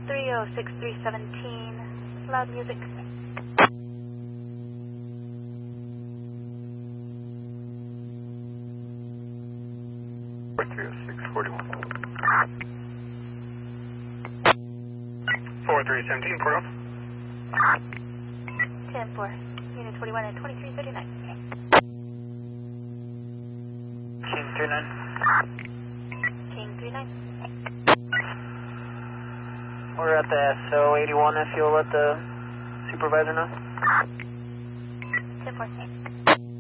306317. Loud music. Four 30641. 4317, port off. 10-4. Unit 21 at 2339. King 39. King 39. We're at the SO81 if you'll let the supervisor know. 10-4.